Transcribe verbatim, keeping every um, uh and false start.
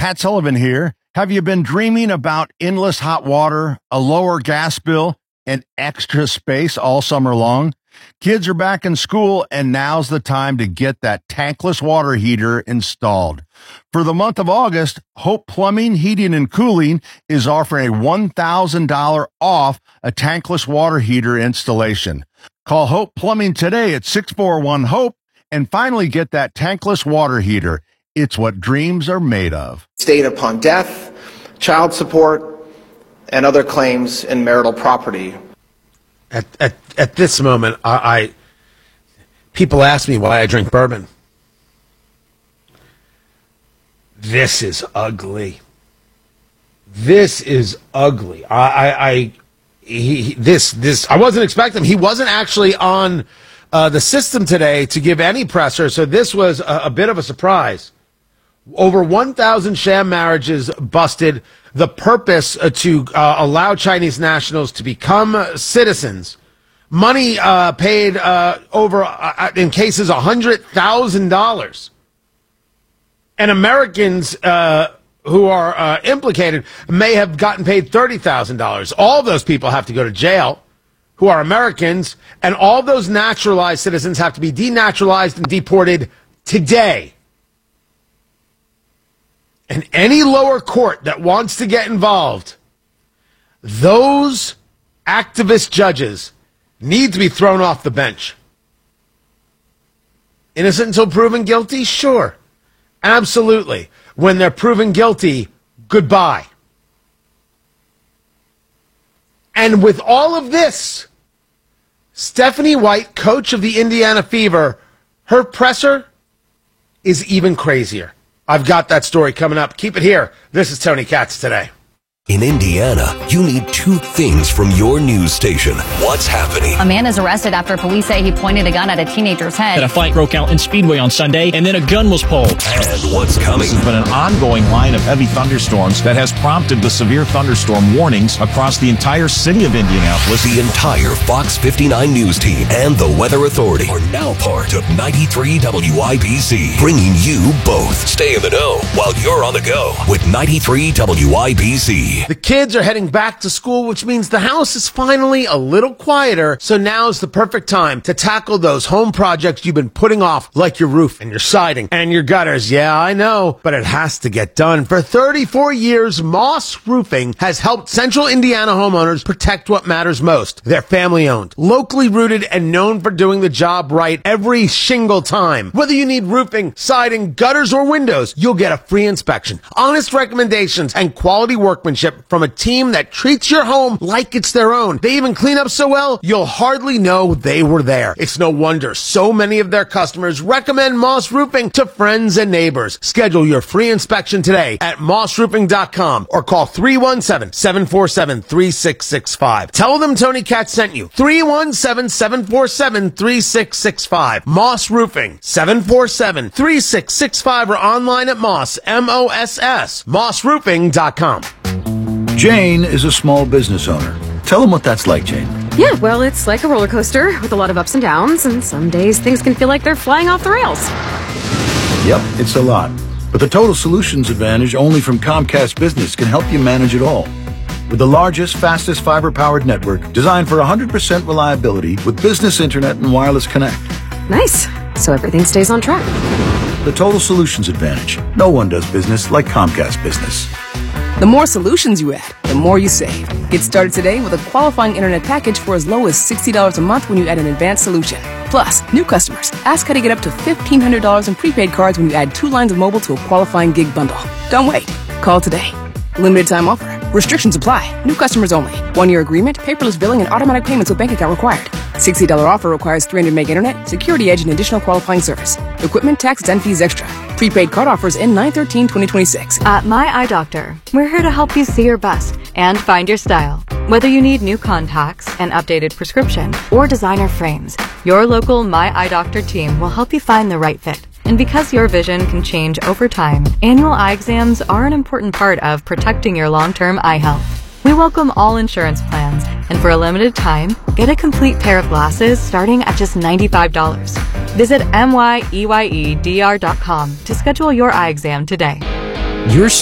Pat Sullivan here. Have you been dreaming about endless hot water, a lower gas bill, and extra space all summer long? Kids are back in school, and now's the time to get that tankless water heater installed. For the month of August, Hope Plumbing, Heating, and Cooling is offering a one thousand dollars off a tankless water heater installation. Call Hope Plumbing today at six four one HOPE and finally get that tankless water heater. It's what dreams are made of. State upon death, child support, and other claims in marital property. At at at this moment, I, I people ask me why I drink bourbon. This is ugly. This is ugly. I I, I he, he, this this I wasn't expecting him. He wasn't actually on uh, the system today to give any presser, so this was a, a bit of a surprise. Over one thousand sham marriages busted. The purpose uh, to uh, allow Chinese nationals to become citizens. Money uh, paid uh, over, uh, in cases, one hundred thousand dollars. And Americans uh, who are uh, implicated may have gotten paid thirty thousand dollars. All those people have to go to jail who are Americans, and all those naturalized citizens have to be denaturalized and deported today. And any lower court that wants to get involved, those activist judges need to be thrown off the bench. Innocent until proven guilty? Sure. Absolutely. When they're proven guilty, goodbye. And with all of this, Stephanie White, coach of the Indiana Fever, her presser is even crazier. I've got that story coming up. Keep it here. This is Tony Katz Today. In Indiana, you need two things from your news station. What's happening? A man is arrested after police say he pointed a gun at a teenager's head. And a fight broke out in Speedway on Sunday, and then a gun was pulled. And what's coming? This has been an ongoing line of heavy thunderstorms that has prompted the severe thunderstorm warnings across the entire city of Indianapolis. The entire Fox fifty-nine News team and the Weather Authority are now part of ninety-three W I B C, bringing you both. Stay in the know while you're on the go with ninety-three W I B C. The kids are heading back to school, which means the house is finally a little quieter, so now's the perfect time to tackle those home projects you've been putting off, like your roof and your siding and your gutters. Yeah, I know, but it has to get done. For thirty-four years, Moss Roofing has helped Central Indiana homeowners protect what matters most. They're family-owned, locally rooted, and known for doing the job right every single time. Whether you need roofing, siding, gutters, or windows, you'll get a free inspection, honest recommendations, and quality workmanship from a team that treats your home like it's their own. They even clean up so well, you'll hardly know they were there. It's no wonder so many of their customers recommend Moss Roofing to friends and neighbors. Schedule your free inspection today at moss roofing dot com or call three one seven, seven four seven, three six six five. Tell them Tony Katz sent you. three one seven, seven four seven, three six six five. Moss Roofing, seven four seven, three six six five, or online at Moss, M O S S, moss roofing dot com. Jane is a small business owner. Tell them what that's like, Jane. Yeah, well, it's like a roller coaster with a lot of ups and downs, and some days things can feel like they're flying off the rails. Yep, it's a lot. But the Total Solutions Advantage only from Comcast Business can help you manage it all. With the largest, fastest fiber-powered network designed for one hundred percent reliability with business internet and wireless connect. Nice. So everything stays on track. The Total Solutions Advantage. No one does business like Comcast Business. The more solutions you add, the more you save. Get started today with a qualifying internet package for as low as sixty dollars a month when you add an advanced solution. Plus, new customers, ask how to get up to fifteen hundred dollars in prepaid cards when you add two lines of mobile to a qualifying gig bundle. Don't wait. Call today. Limited time offer. Restrictions apply. New customers only. One-year agreement, paperless billing, and automatic payments with bank account required. sixty dollars offer requires three hundred meg internet, security edge, and additional qualifying service. Equipment, tax, and fees extra. Prepaid card offers in nine thirteen twenty twenty-six. At My Eye Doctor, we're here to help you see your best and find your style. Whether you need new contacts, an updated prescription, or designer frames, your local My Eye Doctor team will help you find the right fit. And because your vision can change over time, annual eye exams are an important part of protecting your long-term eye health. We welcome all insurance plans, and for a limited time, get a complete pair of glasses starting at just ninety-five dollars. Visit M Y E Y E D R dot com to schedule your eye exam today. Your